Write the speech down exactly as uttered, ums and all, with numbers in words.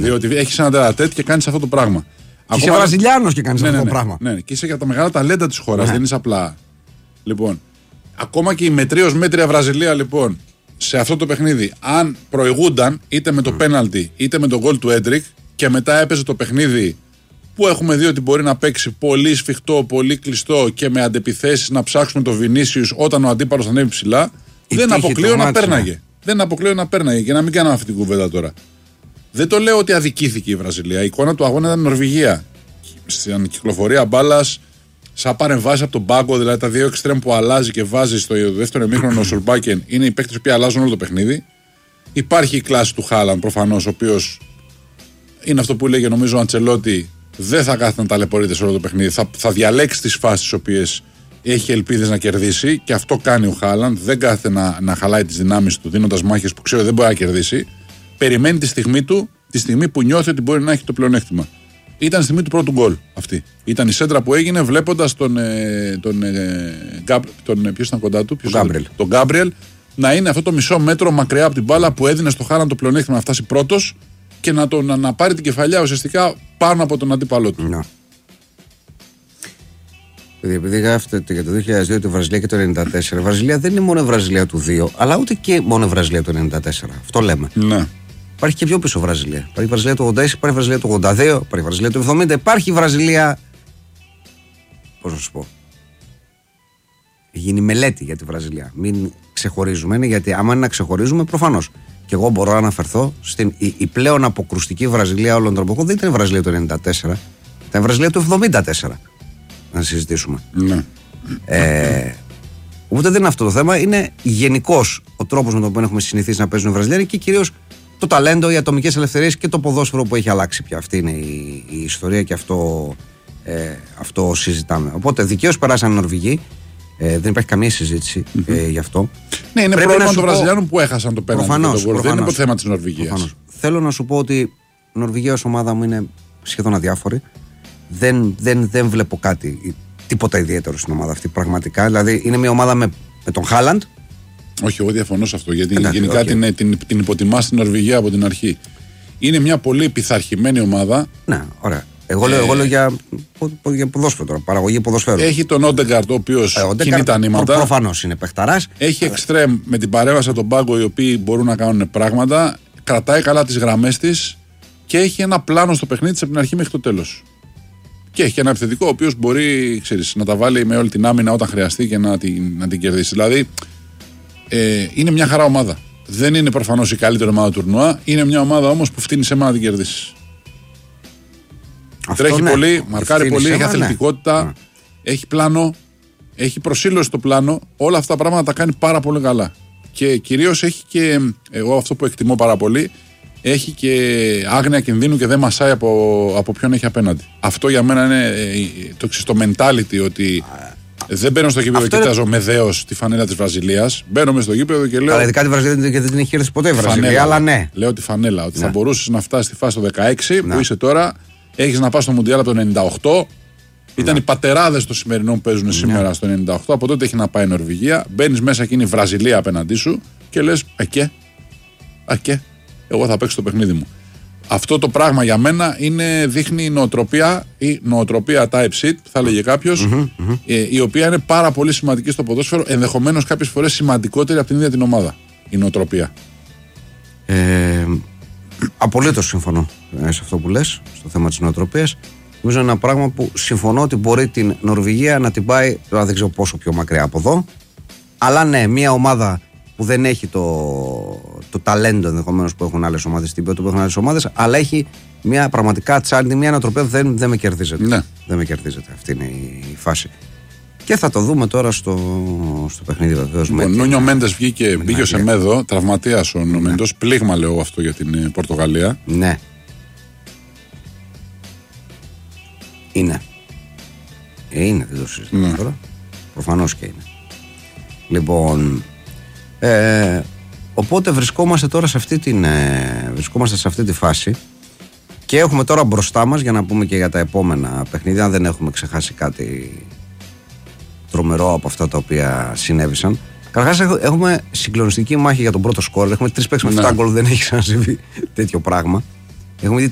Διότι έχει ένα τερατέτ και κάνει αυτό το πράγμα. Και είσαι Βραζιλιάνος και κάνει ναι, αυτό ναι, το ναι, πράγμα. Ναι, ναι, και είσαι για τα μεγάλα ταλέντα τη χώρα. Ναι. Δεν είσαι απλά. Λοιπόν, ακόμα και η μετρίως μέτρια Βραζιλία, λοιπόν, σε αυτό το παιχνίδι, αν προηγούνταν είτε με το mm. πέναλτι είτε με το γκολ του Έντρικ και μετά έπαιζε το παιχνίδι που έχουμε δει ότι μπορεί να παίξει πολύ σφιχτό, πολύ κλειστό και με αντεπιθέσεις να ψάξουμε το Βινίσιους όταν ο αντίπαλος ανέβει ψηλά, η δεν αποκλείω να πέρναγε. Ναι. Δεν αποκλείω να πέρναγε και να μην κάναμε αυτή την κουβέντα τώρα. Δεν το λέω ότι αδικήθηκε η Βραζιλία. Η εικόνα του αγώνα ήταν Νορβηγία. Στην κυκλοφορία μπάλας, σαν παρεμβάσει από τον πάγκο, δηλαδή τα δύο εξτρέμ που αλλάζει και βάζει στο δεύτερο ημίχρονο ο Σολμπάκεν είναι οι παίκτες που αλλάζουν όλο το παιχνίδι. Υπάρχει η κλάση του Χάλαντ προφανώς, ο οποίος είναι αυτό που λέγε νομίζω ο Αντσελότη, δεν θα κάθεται να ταλαιπωρείται σε όλο το παιχνίδι. Θα, θα διαλέξει τις φάσεις τις οποίες έχει ελπίδες να κερδίσει και αυτό κάνει ο Χάλαντ. Δεν κάθεται να, να χαλάει τις δυνάμεις του δίνοντας μάχες που ξέρει ότι δεν μπορεί να κερδίσει. Περιμένει τη στιγμή του, τη στιγμή που νιώθει ότι μπορεί να έχει το πλεονέκτημα. Ήταν η στιγμή του πρώτου γκολ αυτή. Ήταν η σέντρα που έγινε βλέποντας τον. Ε, τον, ε, Γκάμπ, τον ε, ποιος ήταν κοντά του, τον Γκάμπριελ, να είναι αυτό το μισό μέτρο μακριά από την μπάλα που έδινε στο Χάλαντ το πλεονέκτημα να φτάσει πρώτος και να, το, να, να πάρει την κεφαλιά ουσιαστικά πάνω από τον αντίπαλό του. No. Επειδή γράφετε για το δύο χιλιάδες δύο τη Βραζιλία και το ενενήντα τέσσερα, η Βραζιλία δεν είναι μόνο η Βραζιλία του δύο, αλλά ούτε και μόνο η Βραζιλία του ενενήντα τέσσερα. Αυτό λέμε. Ναι. Υπάρχει και πιο πίσω Βραζιλία. Υπάρχει η Βραζιλία του ογδόντα έξι, υπάρχει η Βραζιλία του ογδόντα δύο, υπάρχει η Βραζιλία του εβδομήντα, υπάρχει η Βραζιλία. Πώς να σου πω. Γίνει μελέτη για τη Βραζιλία. Μην ξεχωρίζουμε, είναι γιατί άμα είναι να ξεχωρίζουμε, προφανώς. Και εγώ μπορώ να αναφερθώ στην η, η πλέον αποκρουστική Βραζιλία όλων των εποχών δεν ήταν η Βραζιλία του ενενήντα τέσσερα, ήταν η Βραζιλία του εβδομήντα τέσσερα. Να συζητήσουμε. Ναι. Ε, οπότε δεν είναι αυτό το θέμα. Είναι γενικώς ο τρόπος με τον οποίο έχουμε συνηθίσει να παίζουν οι Βραζιλιάνοι και κυρίως το ταλέντο, οι ατομικές ελευθερίες και το ποδόσφαιρο που έχει αλλάξει πια. Αυτή είναι η, η ιστορία και αυτό, ε, αυτό συζητάμε. Οπότε δικαίως περάσαν οι Νορβηγοί. Ε, δεν υπάρχει καμία συζήτηση mm-hmm. ε, γι' αυτό. Ναι, είναι πρέπει πρόβλημα των Βραζιλιάνων που έχασαν το πέναντι. Δεν είναι το θέμα της Νορβηγίας. Θέλω να σου πω ότι η Νορβηγία ως ομάδα μου είναι σχεδόν αδιάφορη. Δεν, δεν, δεν βλέπω κάτι, τίποτα ιδιαίτερο στην ομάδα αυτή πραγματικά. Δηλαδή είναι μια ομάδα με, με τον Χάλαντ. Όχι, εγώ διαφωνώ σε αυτό γιατί εντάξει, γενικά okay. την, την, την υποτιμά στην Νορβηγία από την αρχή. Είναι μια πολύ πειθαρχημένη ομάδα. Ναι, ωραία. Εγώ, ε, λέω, εγώ λέω για, για ποδόσφαιρο τώρα, παραγωγή ποδοσφαίρου. Έχει τον Όντεγκαρτ, ο οποίος ε, κινεί τα νήματα. Προ, προφανώς είναι παιχταράς. Έχει εξτρέμ με την παρέμβαση από τον πάγκο, οι οποίοι μπορούν να κάνουν πράγματα. Κρατάει καλά τις γραμμές της και έχει ένα πλάνο στο παιχνίδι της από την αρχή μέχρι το τέλος. Και έχει και ένα επιθετικό, ο οποίος μπορεί ξέρεις, να τα βάλει με όλη την άμυνα όταν χρειαστεί και να την, να την κερδίσει. Δηλαδή ε, είναι μια χαρά ομάδα. Δεν είναι προφανώς η καλύτερη ομάδα του τουρνουά. Είναι μια ομάδα όμως που φτύνει σε μένα να την κερδίσει. Τρέχει ναι. πολύ, μαρκάρει πολύ, έχει αθλητικότητα, ναι. έχει πλάνο, έχει προσήλωση στο πλάνο. Όλα αυτά τα πράγματα τα κάνει πάρα πολύ καλά. Και κυρίως έχει και, εγώ αυτό που εκτιμώ πάρα πολύ, έχει και άγνοια κινδύνου και δεν μασάει από, από ποιον έχει απέναντι. Αυτό για μένα είναι το, το mentality ότι δεν μπαίνω στο γήπεδο και κοιτάζω με δέος τη φανέλα της Βραζιλίας. Μπαίνω μες στο γήπεδο και λέω. Αλλά ειδικά τη Βραζιλία δεν την έχει κερδίσει ποτέ η Βραζιλία. Φανέλα, αλλά ναι. Λέω τη φανέλα. Ότι ναι. θα μπορούσες να φτάσεις στη φάση το δεκαέξι ναι. που είσαι τώρα. Έχεις να πας στο Μουντιάλ από το ενενήντα οκτώ. Ήταν ναι. οι πατεράδες των σημερινών που παίζουν ναι. σήμερα στο ενενήντα οκτώ. Από τότε έχει να πάει η Νορβηγία. Μπαίνεις μέσα και είναι η Βραζιλία απέναντί σου και λες ακέ. Ακέ. Εγώ θα παίξω το παιχνίδι μου. Αυτό το πράγμα για μένα είναι, δείχνει νοοτροπία ή νοοτροπία type shit, θα λέγε κάποιος, mm-hmm, mm-hmm. ε, η οποία είναι πάρα πολύ σημαντική στο ποδόσφαιρο, ενδεχομένως κάποιες φορές σημαντικότερη από την ίδια την ομάδα. Η νοοτροπία. Ε, απολύτως συμφωνώ ε, σε αυτό που λες, στο θέμα της νοοτροπίας. Νομίζω είναι ένα πράγμα που συμφωνώ ότι μπορεί την Νορβηγία να την πάει, τώρα δεν ξέρω πόσο πιο μακριά από εδώ, αλλά ναι, μια ομάδα που δεν έχει το, το ταλέντο ενδεχομένως που έχουν άλλες ομάδες, την ποιότητα που έχουν άλλες ομάδες, αλλά έχει μια πραγματικά τσάντη, μια ανατροπία που δεν, δεν με κερδίζεται. Ναι. Δεν με κερδίζεται. Αυτή είναι η φάση. Και θα το δούμε τώρα στο, στο παιχνίδι βεβαίως. Ο Νούνιο Μέντες βγήκε, μπήκε ο Σεμέδο, τραυματίας ο Μέντος, ναι. πλήγμα λέω αυτό για την Πορτογαλία. Ναι. Είναι. Ε, είναι, δεν το συζητάμε ναι. τώρα. Προφανώς και είναι. Λοιπόν. Ε, οπότε βρισκόμαστε τώρα σε αυτή, την, ε, βρισκόμαστε σε αυτή τη φάση και έχουμε τώρα μπροστά μας για να πούμε και για τα επόμενα παιχνίδια, αν δεν έχουμε ξεχάσει κάτι τρομερό από αυτά τα οποία συνέβησαν. Καταρχάς έχουμε συγκλονιστική μάχη για τον πρώτο σκορ. Έχουμε τρεις παίκτες με εφτά γκολ, δεν έχει ξανασυμβεί τέτοιο πράγμα. Έχουμε δει